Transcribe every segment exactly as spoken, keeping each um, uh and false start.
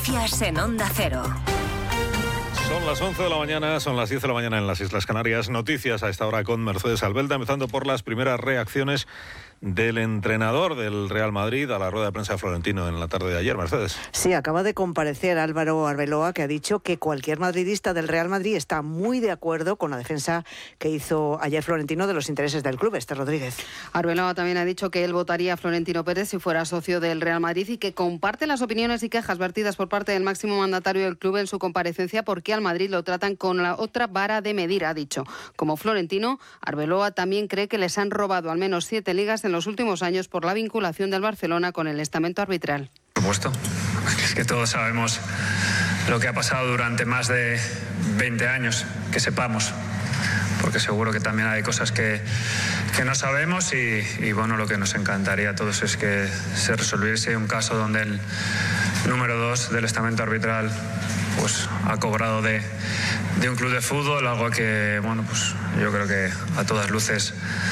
Noticias en Onda Cero. Son las once de la mañana, son las diez de la mañana en las Islas Canarias. Noticias a esta hora con Mercedes Albelda, empezando por las primeras reacciones del entrenador del Real Madrid a la rueda de prensa de Florentino en la tarde de ayer. Mercedes. Sí, acaba de comparecer Álvaro Arbeloa, que ha dicho que cualquier madridista del Real Madrid está muy de acuerdo con la defensa que hizo ayer Florentino de los intereses del club. Esther Rodríguez. Arbeloa también ha dicho que él votaría a Florentino Pérez si fuera socio del Real Madrid y que comparte las opiniones y quejas vertidas por parte del máximo mandatario del club en su comparecencia, porque al Madrid lo tratan con la otra vara de medir, ha dicho. Como Florentino, Arbeloa también cree que les han robado al menos siete ligas en los últimos años por la vinculación del Barcelona con el estamento arbitral. Por supuesto, es que todos sabemos lo que ha pasado durante más de veinte años, que sepamos, porque seguro que también hay cosas que, que no sabemos y, y bueno, lo que nos encantaría a todos es que se resolviese un caso donde el número dos del estamento arbitral pues ha cobrado de, de un club de fútbol, algo que bueno, pues yo creo que a todas luces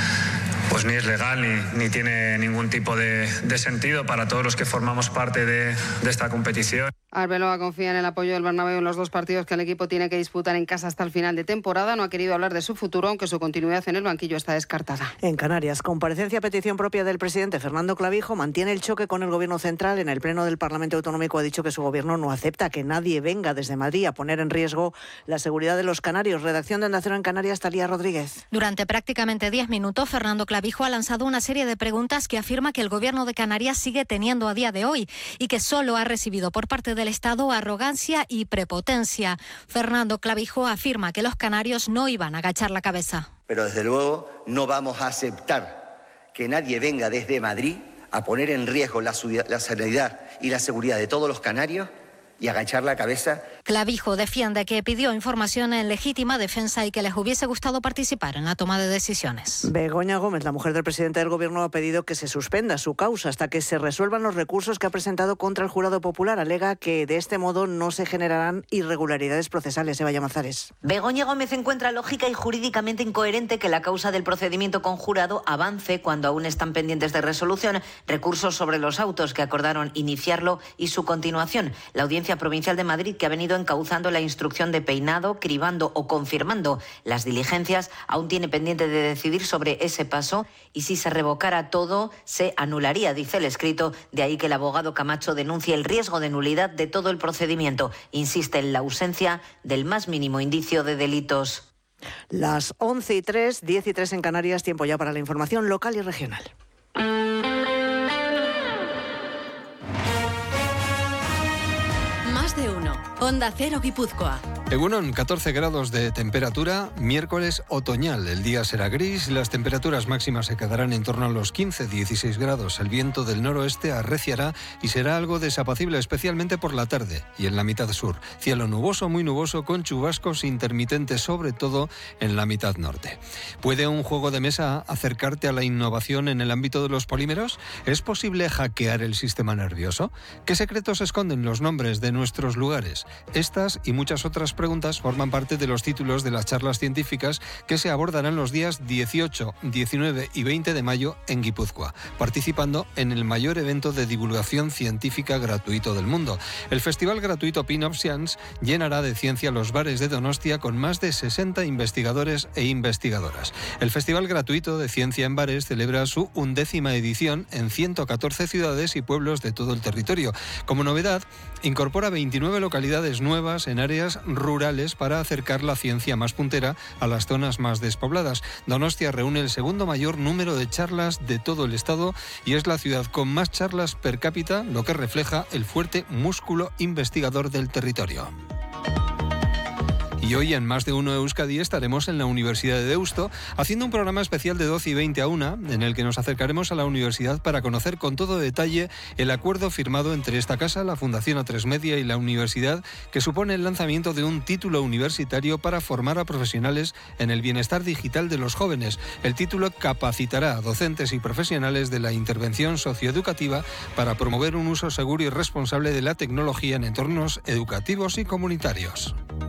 pues ni es legal ni, ni tiene ningún tipo de, de sentido para todos los que formamos parte de, de esta competición. Arbeloa confía en el apoyo del Bernabéu en los dos partidos que el equipo tiene que disputar en casa hasta el final de temporada. No ha querido hablar de su futuro, aunque su continuidad en el banquillo está descartada. En Canarias, comparecencia a petición propia del presidente Fernando Clavijo, mantiene el choque con el gobierno central. En el pleno del Parlamento Autonómico ha dicho que su gobierno no acepta que nadie venga desde Madrid a poner en riesgo la seguridad de los canarios. Redacción de Onda Cero en Canarias, Talía Rodríguez. Durante prácticamente diez minutos, Fernando Clavijo ha lanzado una serie de preguntas que afirma que el gobierno de Canarias sigue teniendo a día de hoy y que solo ha recibido por parte del Estado arrogancia y prepotencia. Fernando Clavijo afirma que los canarios no iban a agachar la cabeza. Pero desde luego no vamos a aceptar que nadie venga desde Madrid a poner en riesgo la, la sanidad y la seguridad de todos los canarios y agachar la cabeza. Clavijo defiende que pidió información en legítima defensa y que les hubiese gustado participar en la toma de decisiones. Begoña Gómez, la mujer del presidente del gobierno, ha pedido que se suspenda su causa hasta que se resuelvan los recursos que ha presentado contra el jurado popular. Alega que de este modo no se generarán irregularidades procesales. Eva Llamazares. Begoña Gómez encuentra lógica y jurídicamente incoherente que la causa del procedimiento con jurado avance cuando aún están pendientes de resolución recursos sobre los autos que acordaron iniciarlo y su continuación. La audiencia provincial de Madrid, que ha venido encauzando la instrucción de peinado, cribando o confirmando las diligencias, aún tiene pendiente de decidir sobre ese paso y si se revocara todo se anularía, dice el escrito. De ahí que el abogado Camacho denuncie el riesgo de nulidad de todo el procedimiento. Insiste en la ausencia del más mínimo indicio de delitos. Las once y tres, diez y tres en Canarias, tiempo ya para la información local y regional. Más de uno. Onda Cero Guipúzcoa. Egunon, catorce grados de temperatura, miércoles otoñal. El día será gris y las temperaturas máximas se quedarán en torno a los quince a dieciséis grados. El viento del noroeste arreciará y será algo desapacible, especialmente por la tarde y en la mitad sur. Cielo nuboso, muy nuboso, con chubascos intermitentes, sobre todo en la mitad norte. ¿Puede un juego de mesa acercarte a la innovación en el ámbito de los polímeros? ¿Es posible hackear el sistema nervioso? ¿Qué secretos esconden los nombres de nuestros lugares? Estas y muchas otras preguntas forman parte de los títulos de las charlas científicas que se abordarán los días dieciocho, diecinueve y veinte de mayo en Guipúzcoa, participando en el mayor evento de divulgación científica gratuito del mundo. El festival gratuito Pin of Science llenará de ciencia los bares de Donostia con más de sesenta investigadores e investigadoras. El festival gratuito de ciencia en bares celebra su undécima edición en ciento catorce ciudades y pueblos de todo el territorio. Como novedad, incorpora veintinueve localidades nuevas en áreas rurales para acercar la ciencia más puntera a las zonas más despobladas. Donostia reúne el segundo mayor número de charlas de todo el estado y es la ciudad con más charlas per cápita, lo que refleja el fuerte músculo investigador del territorio. Y hoy en Más de Uno Euskadi estaremos en la Universidad de Deusto haciendo un programa especial de doce y veinte a una en el que nos acercaremos a la universidad para conocer con todo detalle el acuerdo firmado entre esta casa, la Fundación A tres Media y la universidad, que supone el lanzamiento de un título universitario para formar a profesionales en el bienestar digital de los jóvenes. El título capacitará a docentes y profesionales de la intervención socioeducativa para promover un uso seguro y responsable de la tecnología en entornos educativos y comunitarios.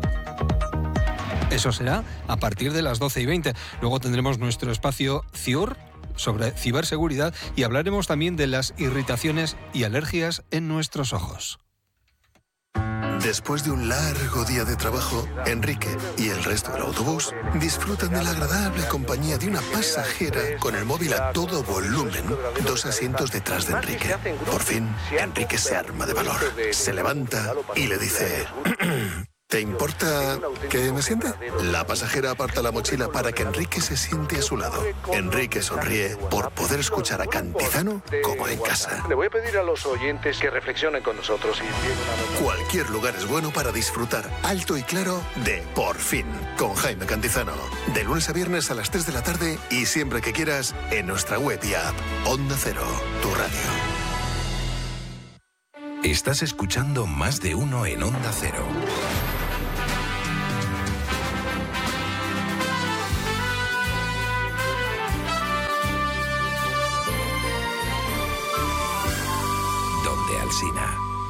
Eso será a partir de las doce y veinte. Luego tendremos nuestro espacio CIUR sobre ciberseguridad y hablaremos también de las irritaciones y alergias en nuestros ojos. Después de un largo día de trabajo, Enrique y el resto del autobús disfrutan de la agradable compañía de una pasajera con el móvil a todo volumen, dos asientos detrás de Enrique. Por fin, Enrique se arma de valor, se levanta y le dice... ¿Te importa que me siente? La pasajera aparta la mochila para que Enrique se siente a su lado. Enrique sonríe por poder escuchar a Cantizano como en casa. Le voy a pedir a los oyentes que reflexionen con nosotros. Y... Cualquier lugar es bueno para disfrutar alto y claro de Por Fin, con Jaime Cantizano. De lunes a viernes a las tres de la tarde y siempre que quieras en nuestra web y app. Onda Cero, tu radio. Estás escuchando Más de Uno en Onda Cero. Donde Alsina.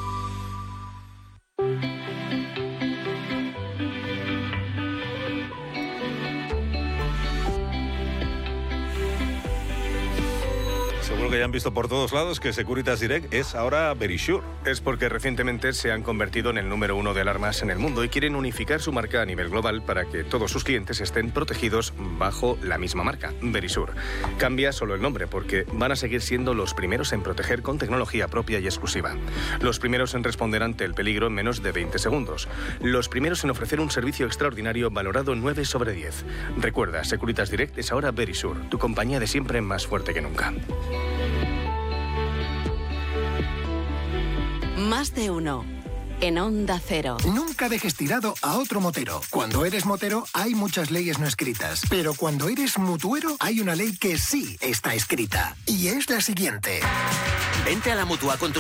Seguro que ya han visto por todos lados que Securitas Direct es ahora Verisure. Es porque recientemente se han convertido en el número uno de alarmas en el mundo y quieren unificar su marca a nivel global para que todos sus clientes estén protegidos bajo la misma marca, Verisure. Cambia solo el nombre porque van a seguir siendo los primeros en proteger con tecnología propia y exclusiva. Los primeros en responder ante el peligro en menos de veinte segundos. Los primeros en ofrecer un servicio extraordinario valorado nueve sobre diez. Recuerda, Securitas Direct es ahora Verisure, tu compañía de siempre más fuerte que nunca. Más de uno. En Onda Cero. Nunca dejes tirado a otro motero. Cuando eres motero hay muchas leyes no escritas, pero cuando eres mutuero hay una ley que sí está escrita. Y es la siguiente. Vente a la Mutua con tus